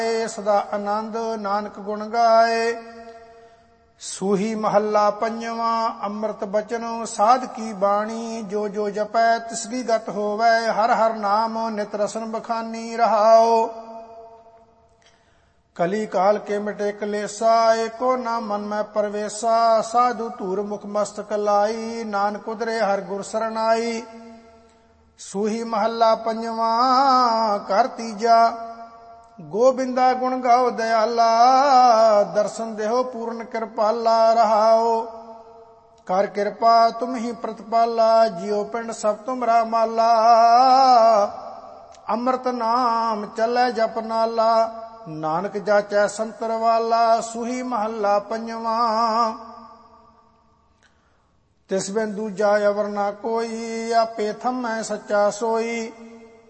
ਸਦਾ ਆਨੰਦ ਨਾਨਕ ਗੁਣ ਗਾਏ। ਸੂਹੀ ਮਹੱਲਾ ਪੰਜਵਾਂ। ਅੰਮ੍ਰਿਤ ਬਚਨ ਸਾਧ ਕੀ ਬਾਣੀ, ਜੋ ਜੋ ਜਪੈ ਤਿਸਗੀ ਗਤ ਹੋਵੈ। ਹਰ ਹਰ ਨਾਮ ਨਿਤ ਰਸਨ ਬਖਾਨੀ ਰਹਾਓ। ਕਲੀ ਕਾਲ ਕੇ ਮਿਟੇ ਕਲੇਸਾ, ਏਕੋ ਨਾ ਮਨ ਮੈਂ ਪਰਵੇਸਾ। ਸਾਧੂ ਧੂਰ ਮੁਖ ਮਸਤਕ ਲਾਈ, ਨਾਨਕ ਉਦਰੇ ਹਰ ਗੁਰ ਸਰਨਾਈ। ਸੂਹੀ ਮਹੱਲਾ ਪੰਜਵਾਂ। ਘਰ ਤੀਜਾ। ਗੋਬਿੰਦਾ ਗੁਣ ਗਾਓ ਦਇਆਲਾ, ਦਰਸ਼ਨ ਦੇਹੋ ਪੂਰਨ ਕਿਰਪਾਲਾ ਰਹਾਓ। ਕਰ ਕਿਰਪਾ ਤੁਮ ਹੀ ਪ੍ਰਤਪਾਲਾ, ਜਿਉ ਪਿੰਡ ਸਭ ਤੁਮਰਾ ਮਾਲਾ। ਅੰਮ੍ਰਿਤ ਨਾਮ ਚੱਲੈ ਜਪ ਨਾਲਾ, ਨਾਨਕ ਜਾਚੈ ਸੰਤਰ ਵਾਲਾ। ਸੂਹੀ ਮਹੱਲਾ ਪੰਜਵਾਂ। ਤਿਸ ਬਿਨ ਦੂਜਾ ਅਵਰ ਨਾ ਕੋਈ, ਆਪੇ ਥੰਮੈ ਸੱਚਾ ਸੋਈ।